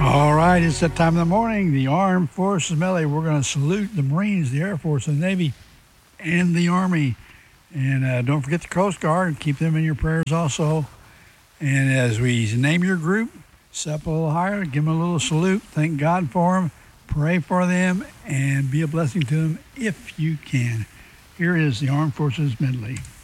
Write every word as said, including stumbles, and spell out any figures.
All right, it's that time of the morning. The Armed Forces Medley. We're going to salute the Marines, the Air Force, the Navy, and the Army. And uh, don't forget the Coast Guard. Keep them in your prayers also. And as we name your group, step a little higher, give them a little salute. Thank God for them. Pray for them and be a blessing to them if you can. Here is the Armed Forces Medley.